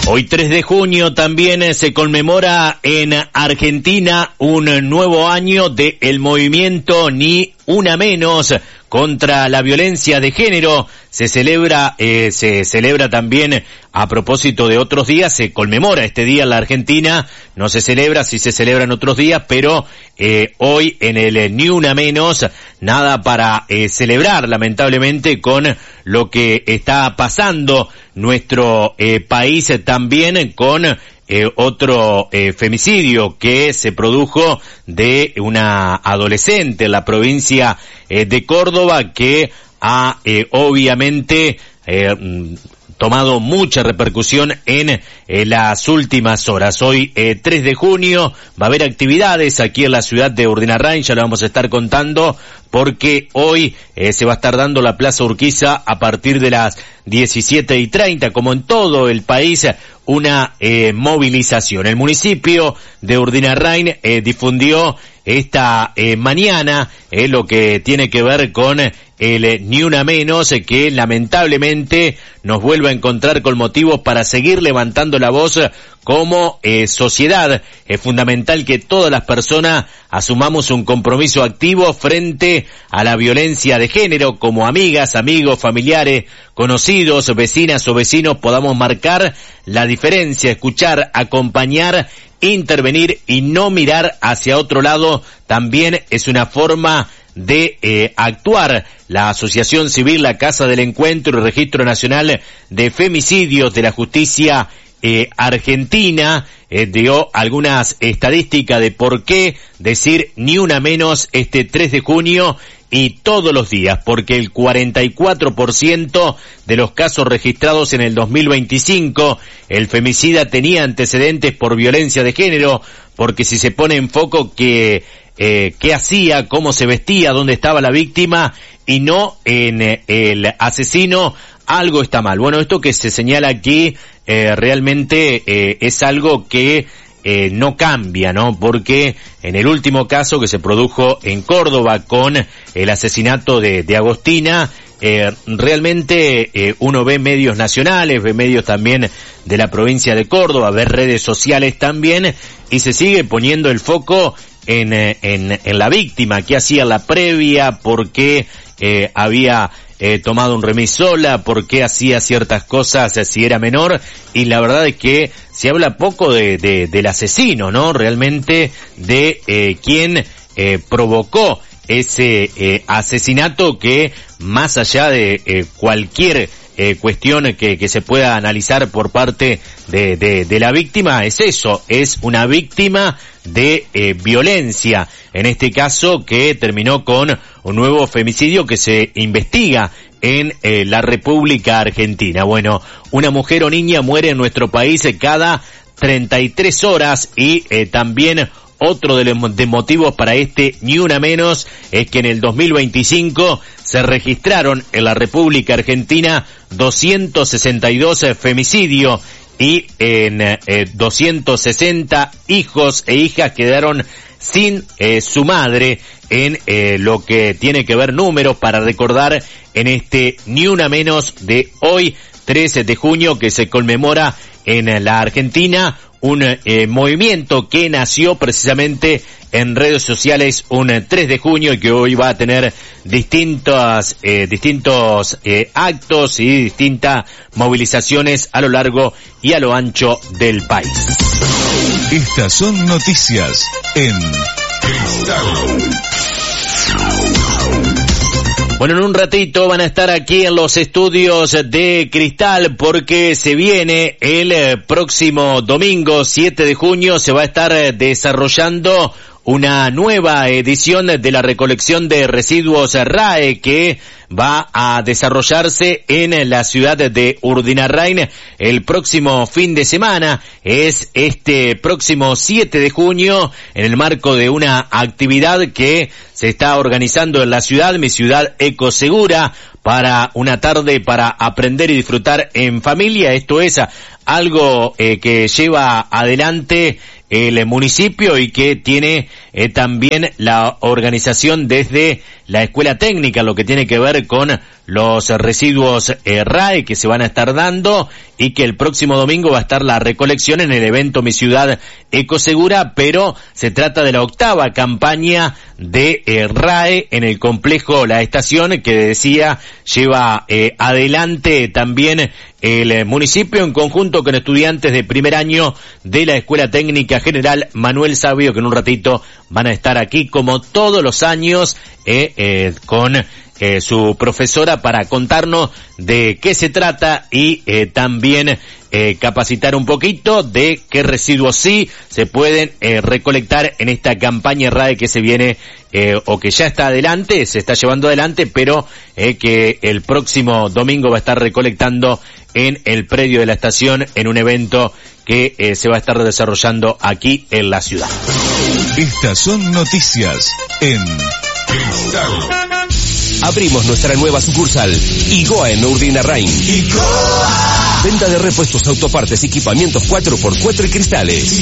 Hoy 3 de junio también se conmemora en Argentina un nuevo año del movimiento Ni Una Menos contra la violencia de género. Se celebra también a propósito de otros días, se conmemora este día en la Argentina, no se celebra, sí se celebra en otros días, pero hoy en el Ni Una Menos, nada para celebrar lamentablemente con lo que está pasando nuestro país también con otro femicidio que se produjo de una adolescente en la provincia de Córdoba que ha obviamente tomado mucha repercusión en las últimas horas. Hoy 3 de junio va a haber actividades aquí en la ciudad de Urdinarrain, ya lo vamos a estar contando porque hoy se va a estar dando la Plaza Urquiza a partir de las 17:30, como en todo el país, una movilización. El municipio de Urdinarrain difundió esta mañana lo que tiene que ver con el Ni Una Menos, que lamentablemente nos vuelve a encontrar con motivos para seguir levantando la voz como sociedad. Es fundamental que todas las personas asumamos un compromiso activo frente a la violencia de género, como amigas, amigos, familiares, conocidos, vecinas o vecinos, podamos marcar la diferencia, escuchar, acompañar, intervenir y no mirar hacia otro lado. También es una forma de actuar. La Asociación Civil La Casa del Encuentro y Registro Nacional de Femicidios de la Justicia Argentina dio algunas estadísticas de por qué decir Ni Una Menos este 3 de junio y todos los días, porque el 44% de los casos registrados en el 2025, el femicida tenía antecedentes por violencia de género, porque si se pone en foco qué hacía, cómo se vestía, dónde estaba la víctima y no en el asesino, algo está mal. Bueno, esto que se señala aquí realmente es algo que no cambia, ¿no? Porque en el último caso que se produjo en Córdoba con el asesinato de Agostina, realmente uno ve medios nacionales, ve medios también de la provincia de Córdoba, ve redes sociales también, y se sigue poniendo el foco en la víctima, qué hacía la previa, por qué había tomado un remis sola, por qué hacía ciertas cosas si era menor, y la verdad es que se habla poco del asesino, ¿no? Realmente de quién provocó ese asesinato, que más allá de cualquier cuestión que se pueda analizar por parte de la víctima, es eso, es una víctima de violencia, en este caso que terminó con un nuevo femicidio que se investiga en la República Argentina. Bueno, una mujer o niña muere en nuestro país cada 33 horas y también otro de los motivos para este Ni Una Menos es que en el 2025 se registraron en la República Argentina 262 femicidios y en 260 hijos e hijas quedaron sin su madre en lo que tiene que ver números para recordar en este Ni Una Menos de hoy 13 de junio que se conmemora en la Argentina, un movimiento que nació precisamente en redes sociales un 3 de junio y que hoy va a tener distintos actos y distintas movilizaciones a lo largo y a lo ancho del país. Estas son noticias en Cristal. Bueno, en un ratito van a estar aquí en los estudios de Cristal porque se viene el próximo domingo 7 de junio, se va a estar desarrollando una nueva edición de la recolección de residuos RAE que va a desarrollarse en la ciudad de Urdinarrain el próximo fin de semana. Es este próximo 7 de junio en el marco de una actividad que se está organizando en la ciudad, Mi Ciudad Ecosegura, para una tarde para aprender y disfrutar en familia. Esto es algo que lleva adelante el municipio y que tiene también la organización desde la escuela técnica, lo que tiene que ver con los residuos RAE que se van a estar dando y que el próximo domingo va a estar la recolección en el evento Mi Ciudad Ecosegura, pero se trata de la 8ª campaña de RAE en el complejo La Estación, que decía lleva adelante también el municipio en conjunto con estudiantes de primer año de la Escuela Técnica General Manuel Sabio, que en un ratito van a estar aquí como todos los años con su profesora para contarnos de qué se trata y también capacitar un poquito de qué residuos sí se pueden recolectar en esta campaña RAE que se viene o que ya está adelante, se está llevando adelante, pero que el próximo domingo va a estar recolectando en el predio de la estación en un evento que se va a estar desarrollando aquí en la ciudad. Estas son noticias en Abrimos nuestra nueva sucursal, Igoa en Urdinarrain. Venta de repuestos, autopartes, equipamientos 4x4 y cristales.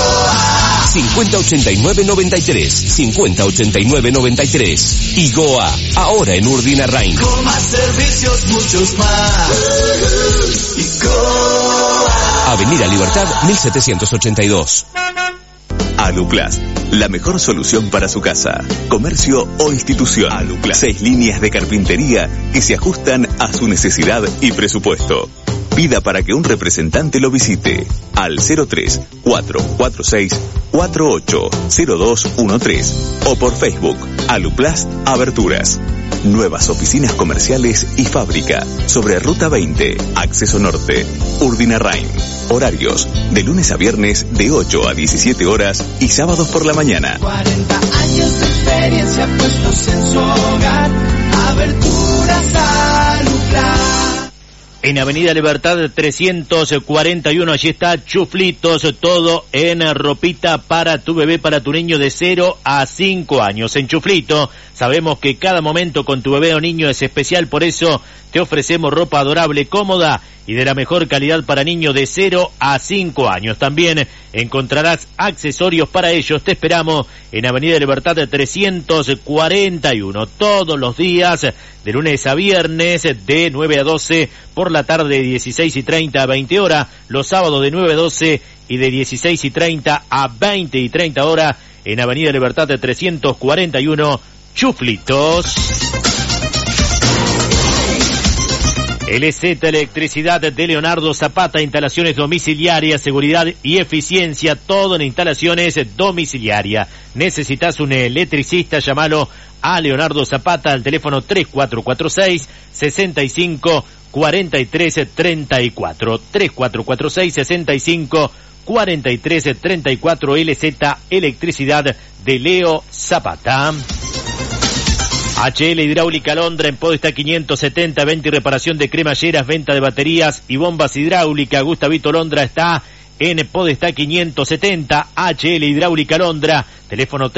508993. 508993. Igoa, ahora en Urdinarrain. Con más servicios, muchos más. Igoa. Avenida Libertad 1782. Aluplast, la mejor solución para su casa, comercio o institución. Aluplast, 6 líneas de carpintería que se ajustan a su necesidad y presupuesto. Pida para que un representante lo visite al 03-446-480213 o por Facebook Aluplast Aberturas. Nuevas oficinas comerciales y fábrica sobre Ruta 20, Acceso Norte, Urdinarrain. Horarios de lunes a viernes de 8 a 17 horas y sábados por la mañana. 40 años de experiencia puestos en su hogar. Aberturas Aluplast. En Avenida Libertad 341, allí está Chuflitos, todo en ropita para tu bebé, para tu niño de 0 a 5 años. En Chuflito sabemos que cada momento con tu bebé o niño es especial, por eso te ofrecemos ropa adorable, cómoda y de la mejor calidad para niños de 0 a 5 años. También encontrarás accesorios para ellos. Te esperamos en Avenida Libertad 341, todos los días, de lunes a viernes, de 9 a 12, por la tarde de 16:30 a 20 horas, los sábados de 9 a 12 y de 16:30 a 20:30 horas, en Avenida Libertad 341, Chuflitos. LZ Electricidad de Leonardo Zapata, instalaciones domiciliarias, seguridad y eficiencia, todo en instalaciones domiciliarias. Necesitas un electricista, llámalo a Leonardo Zapata al teléfono 3446-654334. 3446-654334, LZ Electricidad de Leo Zapata. HL Hidráulica Londra, en Podestá 570, venta y reparación de cremalleras, venta de baterías y bombas hidráulicas. Gustavito Londra está en Podestá 570, HL Hidráulica Londra, teléfono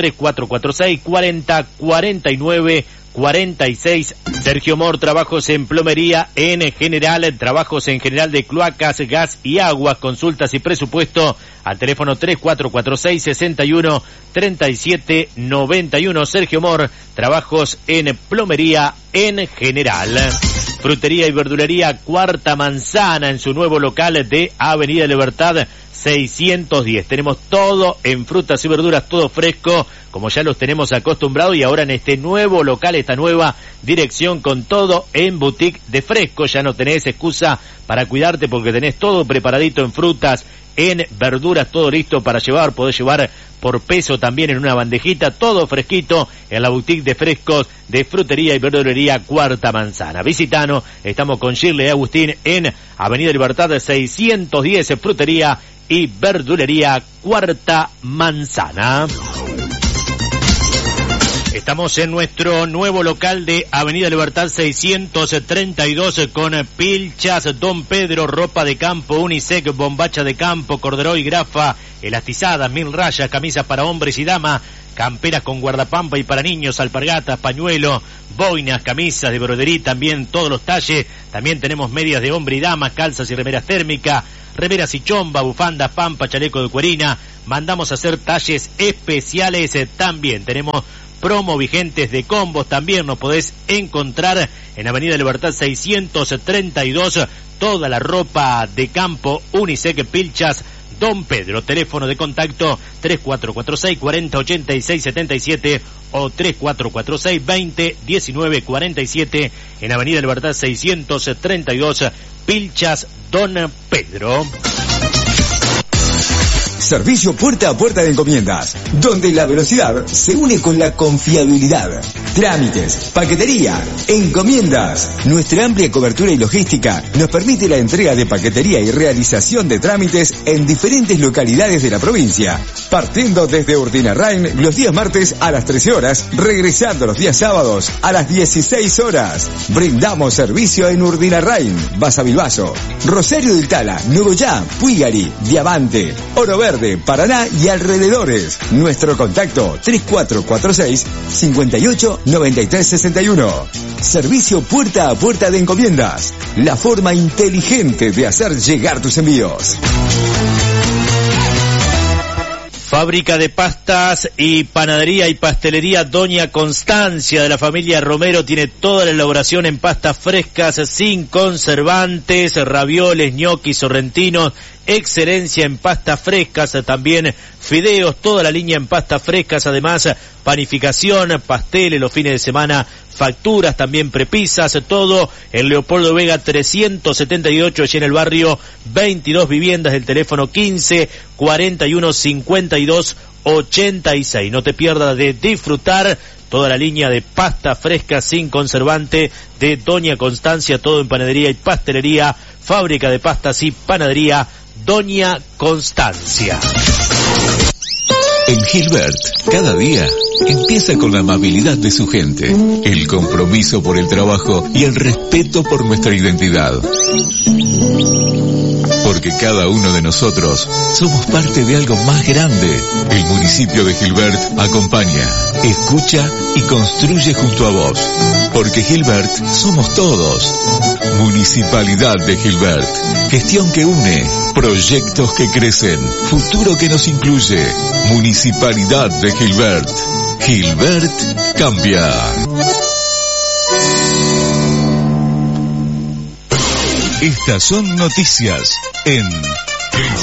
3446-4049-46. Sergio Mor, trabajos en plomería en general, trabajos en general de cloacas, gas y agua, consultas y presupuesto al teléfono 3446-613791. Sergio Mor, trabajos en plomería en general. Frutería y verdulería Cuarta Manzana, en su nuevo local de Avenida Libertad 610. Tenemos todo en frutas y verduras, todo fresco, como ya los tenemos acostumbrados, y ahora en este nuevo local, esta nueva dirección, con todo en boutique de fresco. Ya no tenés excusa para cuidarte, porque tenés todo preparadito en frutas, en verduras, todo listo para llevar. Podés llevar por peso también en una bandejita, todo fresquito en la boutique de frescos de Frutería y Verdulería Cuarta Manzana. Visitanos, estamos con Shirley Agustín en Avenida Libertad 610, Frutería y Verdulería Cuarta Manzana. Estamos en nuestro nuevo local de Avenida Libertad 632 con pilchas Don Pedro, ropa de campo, unisex, bombacha de campo, corderoy, grafa, elastizadas, 1000 rayas, camisas para hombres y damas, camperas con guardapampa y para niños, alpargatas, pañuelos, boinas, camisas de brodería, también todos los talles. También tenemos medias de hombre y dama, calzas y remeras térmicas, remeras y chomba, bufandas, pampa, chaleco de cuerina. Mandamos a hacer talles especiales también. Tenemos promo vigentes de combos. También nos podés encontrar en Avenida Libertad 632, toda la ropa de campo Unisex Pilchas Don Pedro. Teléfono de contacto 3446 40 86 77 o 3446 20 19 47 en Avenida Libertad 632, Pilchas Don Pedro. Servicio puerta a puerta de encomiendas, donde la velocidad se une con la confiabilidad. Trámites, paquetería, encomiendas. Nuestra amplia cobertura y logística nos permite la entrega de paquetería y realización de trámites en diferentes localidades de la provincia, partiendo desde Urdinarrain los días martes a las 13 horas, regresando los días sábados a las 16 horas. Brindamos servicio en Urdinarrain, Basavilbaso, Rosario del Tala, Nogoyá, Puigari, Diamante, Oro Verde, Paraná y alrededores. Nuestro contacto 3446 58 93 61. Servicio puerta a puerta de encomiendas, la forma inteligente de hacer llegar tus envíos. Fábrica de pastas y panadería y pastelería Doña Constancia, de la familia Romero, tiene toda la elaboración en pastas frescas, sin conservantes, ravioles, ñoquis, sorrentinos, excelencia en pastas frescas, también fideos, toda la línea en pastas frescas, además panificación, pasteles los fines de semana, facturas, también prepisas, todo en Leopoldo Vega 378, allí en el barrio, 22 viviendas, del teléfono 15 41 52 86. No te pierdas de disfrutar toda la línea de pasta fresca sin conservante de Doña Constancia, todo en panadería y pastelería, fábrica de pastas y panadería Doña Constancia. En Gilbert, cada día empieza con la amabilidad de su gente, el compromiso por el trabajo y el respeto por nuestra identidad. Porque cada uno de nosotros somos parte de algo más grande. El municipio de Gilbert acompaña, escucha y construye junto a vos. Porque Gilbert somos todos. Municipalidad de Gilbert. Gestión que une, proyectos que crecen, futuro que nos incluye. Municipalidad de Gilbert. Gilbert cambia. Estas son noticias en